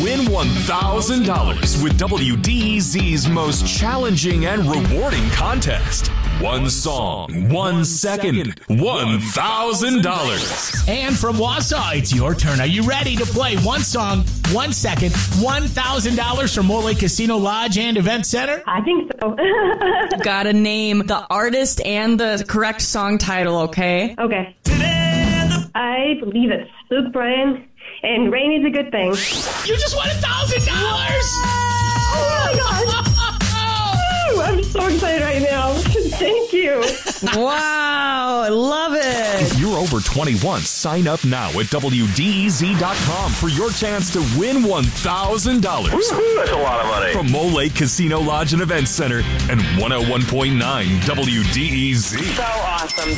Win $1,000 with WDEZ's most challenging and rewarding contest. One song, 1 second, $1,000. And from Wausau, it's your turn. Are you ready to play? One song, 1 second, $1,000 from Mole Lake Casino Lodge and Event Center? I think so. Gotta name the artist and the correct song title, okay? Okay. I believe it's Luke Bryan, and Rain is a Good Thing. You just won $1,000! Oh my gosh! I'm so excited right now. Thank you. Wow, I love it. If you're over 21, sign up now at WDEZ.com for your chance to win $1,000. That's a lot of money. From Mole Lake Casino Lodge and Event Center and 101.9 WDEZ. So awesome.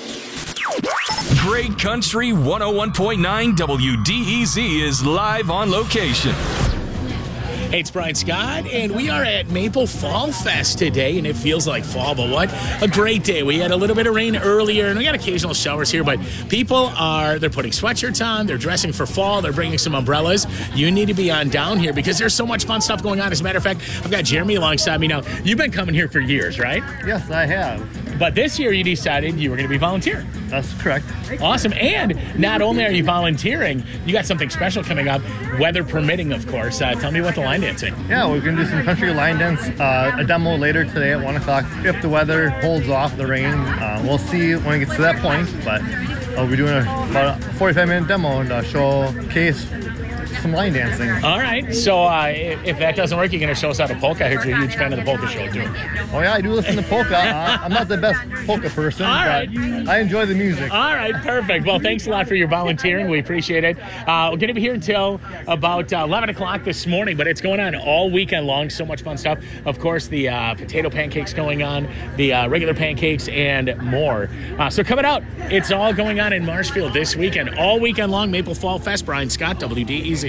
Great Country 101.9 WDEZ is live on location. Hey, it's Brian Scott, and we are at Maple Fall Fest today, and it feels like fall, but what a great day. We had a little bit of rain earlier, and we got occasional showers here, but people they're putting sweatshirts on, they're dressing for fall, they're bringing some umbrellas. You need to be on down here because there's so much fun stuff going on. As a matter of fact, I've got Jeremy alongside me now. You've been coming here for years, right? Yes, I have. But this year you decided you were going to be volunteering. That's correct. Awesome. And not only are you volunteering, you got something special coming up, weather permitting, of course. Tell me about the line dancing. Yeah, we're going to do some country line dance, a demo later today at 1 o'clock. If the weather holds off the rain, we'll see when it gets to that point. But we'll be doing about a 45-minute demo and showcase some line dancing. All right. So if that doesn't work, you're going to show us how to polka. I heard you're a huge fan of the polka show, too. Oh, yeah, I do listen to polka. I'm not the best polka person, right. but I enjoy the music. All right, perfect. Well, thanks a lot for your volunteering. We appreciate it. We're going to be here until about 11 o'clock this morning, but it's going on all weekend long. So much fun stuff. Of course, the potato pancakes going on, the regular pancakes, and more. So coming out, it's all going on in Marshfield this weekend. All weekend long, Maple Fall Fest. Brian Scott, WDEZ.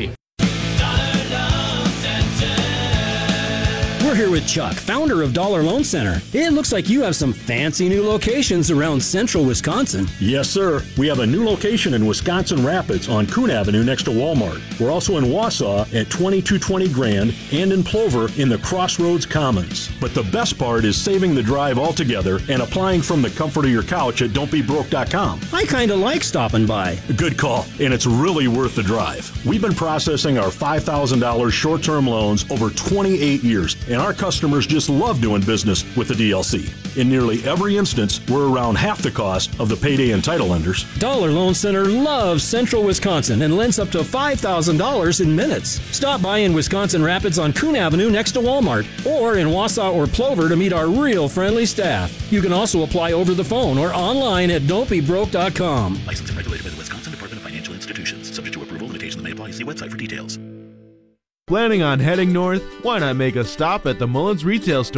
We're here with Chuck, founder of Dollar Loan Center. It looks like you have some fancy new locations around central Wisconsin. Yes, sir. We have a new location in Wisconsin Rapids on Coon Avenue next to Walmart. We're also in Wausau at 2220 Grand and in Plover in the Crossroads Commons. But the best part is saving the drive altogether and applying from the comfort of your couch at don'tbebroke.com. I kind of like stopping by. Good call, and it's really worth the drive. We've been processing our $5,000 short-term loans over 28 years, and our customers just love doing business with the DLC. In nearly every instance, we're around half the cost of the payday and title lenders. Dollar Loan Center loves central Wisconsin and lends up to $5,000 in minutes. Stop by in Wisconsin Rapids on Coon Avenue next to Walmart, or in Wausau or Plover to meet our real friendly staff. You can also apply over the phone or online at don'tbebroke.com. Licensed and regulated by the Wisconsin Department of Financial Institutions. Subject to approval, limitations may apply. See website for details. Planning on heading north? Why not make a stop at the Mullins Retail Store?